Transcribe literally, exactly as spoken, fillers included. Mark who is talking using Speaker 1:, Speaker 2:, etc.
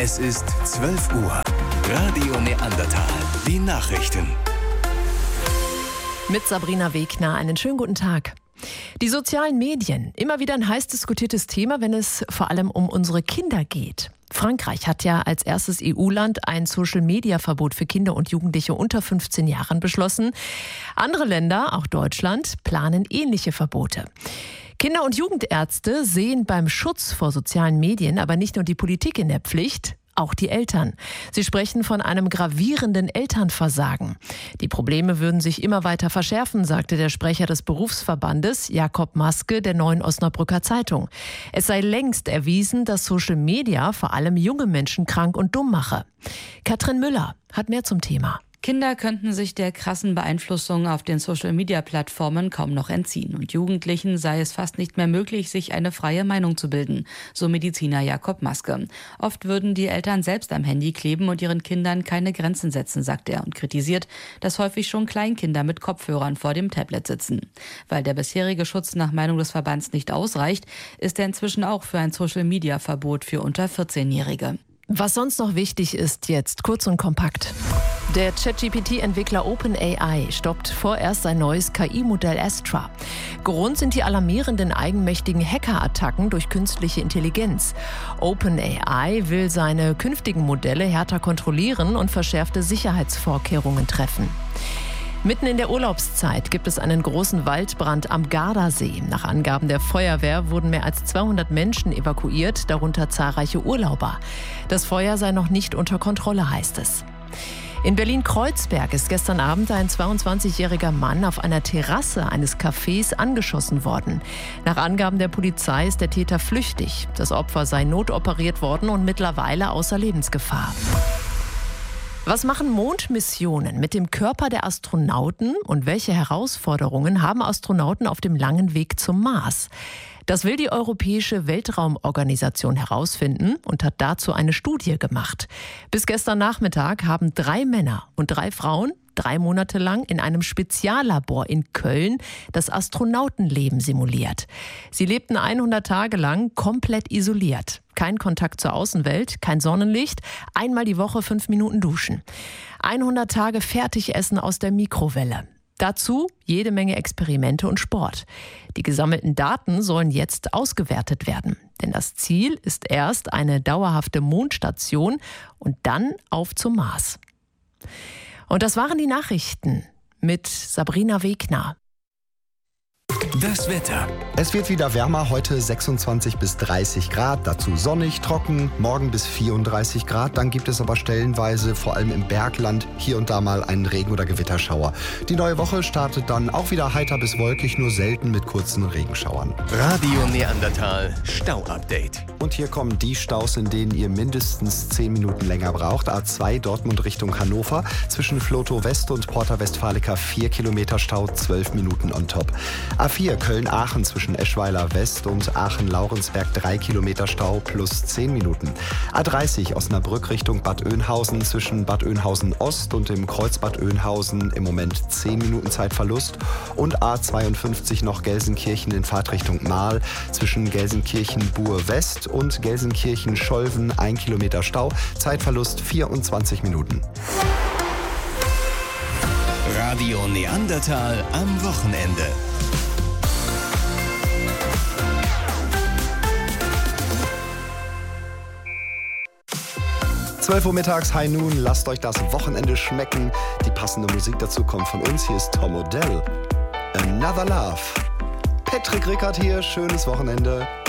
Speaker 1: Es ist zwölf Uhr. Radio Neandertal. Die Nachrichten.
Speaker 2: Mit Sabrina Wegner. Einen schönen guten Tag. Die sozialen Medien. Immer wieder ein heiß diskutiertes Thema, wenn es vor allem um unsere Kinder geht. Frankreich hat ja als erstes E U-Land ein Social-Media-Verbot für Kinder und Jugendliche unter fünfzehn Jahren beschlossen. Andere Länder, auch Deutschland, planen ähnliche Verbote. Kinder- und Jugendärzte sehen beim Schutz vor sozialen Medien aber nicht nur die Politik in der Pflicht, auch die Eltern. Sie sprechen von einem gravierenden Elternversagen. Die Probleme würden sich immer weiter verschärfen, sagte der Sprecher des Berufsverbandes Jakob Maske der Neuen Osnabrücker Zeitung. Es sei längst erwiesen, dass Social Media vor allem junge Menschen krank und dumm mache. Katrin Müller hat mehr zum Thema.
Speaker 3: Kinder könnten sich der krassen Beeinflussung auf den Social-Media-Plattformen kaum noch entziehen. Und Jugendlichen sei es fast nicht mehr möglich, sich eine freie Meinung zu bilden, so Mediziner Jakob Maske. Oft würden die Eltern selbst am Handy kleben und ihren Kindern keine Grenzen setzen, sagt er und kritisiert, dass häufig schon Kleinkinder mit Kopfhörern vor dem Tablet sitzen. Weil der bisherige Schutz nach Meinung des Verbands nicht ausreicht, ist er inzwischen auch für ein Social-Media-Verbot für unter vierzehnjährige.
Speaker 2: Was sonst noch wichtig ist jetzt, kurz und kompakt. Der ChatGPT-Entwickler OpenAI stoppt vorerst sein neues K I-Modell Astra. Grund sind die alarmierenden eigenmächtigen Hackerattacken durch künstliche Intelligenz. OpenAI will seine künftigen Modelle härter kontrollieren und verschärfte Sicherheitsvorkehrungen treffen. Mitten in der Urlaubszeit gibt es einen großen Waldbrand am Gardasee. Nach Angaben der Feuerwehr wurden mehr als zweihundert Menschen evakuiert, darunter zahlreiche Urlauber. Das Feuer sei noch nicht unter Kontrolle, heißt es. In Berlin-Kreuzberg ist gestern Abend ein zweiundzwanzigjähriger Mann auf einer Terrasse eines Cafés angeschossen worden. Nach Angaben der Polizei ist der Täter flüchtig. Das Opfer sei notoperiert worden und mittlerweile außer Lebensgefahr. Was machen Mondmissionen mit dem Körper der Astronauten und welche Herausforderungen haben Astronauten auf dem langen Weg zum Mars? Das will die Europäische Weltraumorganisation herausfinden und hat dazu eine Studie gemacht. Bis gestern Nachmittag haben drei Männer und drei Frauen drei Monate lang in einem Speziallabor in Köln das Astronautenleben simuliert. Sie lebten hundert Tage lang komplett isoliert. Kein Kontakt zur Außenwelt, kein Sonnenlicht, einmal die Woche fünf Minuten duschen. hundert Tage Fertigessen aus der Mikrowelle. Dazu jede Menge Experimente und Sport. Die gesammelten Daten sollen jetzt ausgewertet werden. Denn das Ziel ist erst eine dauerhafte Mondstation und dann auf zum Mars. Und das waren die Nachrichten mit Sabrina Wegner.
Speaker 1: Das Wetter.
Speaker 4: Es wird wieder wärmer, heute sechsundzwanzig bis dreißig Grad, dazu sonnig, trocken, morgen bis vierunddreißig Grad. Dann gibt es aber stellenweise, vor allem im Bergland, hier und da mal einen Regen- oder Gewitterschauer. Die neue Woche startet dann auch wieder heiter bis wolkig, nur selten mit kurzen Regenschauern.
Speaker 1: Radio Neandertal Stau-Update.
Speaker 4: Und hier kommen die Staus, in denen ihr mindestens zehn Minuten länger braucht. A zwei Dortmund Richtung Hannover, zwischen Flotow West und Porta Westfalica vier Kilometer Stau, zwölf Minuten on top. A vier Köln-Aachen zwischen Eschweiler West und Aachen-Laurensberg drei Kilometer Stau plus zehn Minuten. A dreißig Osnabrück Richtung Bad Oeynhausen zwischen Bad Oeynhausen Ost und dem Kreuz Bad Oeynhausen im Moment zehn Minuten Zeitverlust. Und A zweiundfünfzig noch Gelsenkirchen in Fahrtrichtung Marl zwischen Gelsenkirchen-Buhr West und Gelsenkirchen-Scholven ein Kilometer Stau, Zeitverlust vierundzwanzig Minuten.
Speaker 1: Radio Neandertal am Wochenende.
Speaker 4: zwölf Uhr mittags, High Noon, lasst euch das Wochenende schmecken. Die passende Musik dazu kommt von uns. Hier ist Tom Odell. Another Love. Patrick Rickert hier, schönes Wochenende.